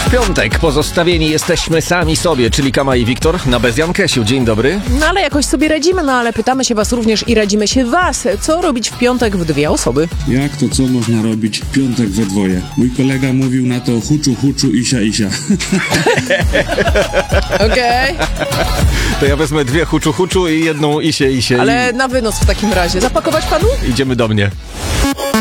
W piątek pozostawieni jesteśmy sami sobie, czyli Kama i Wiktor na Bez Jan Kesiu. Dzień dobry. No ale jakoś sobie radzimy, no ale pytamy się was również i radzimy się was. Co robić w piątek w dwie osoby? Jak to co można robić w piątek we dwoje? Mój kolega mówił na to huczu, huczu, isia, isia. Okej. To ja wezmę dwie huczu i jedną isie. Ale na wynos w takim razie. Zapakować panu? Idziemy do mnie.